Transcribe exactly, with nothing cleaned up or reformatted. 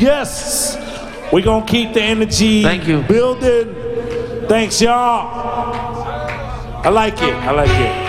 guests. We're gonna keep the energy Thank you. building. Thanks, y'all. I like it. I like it.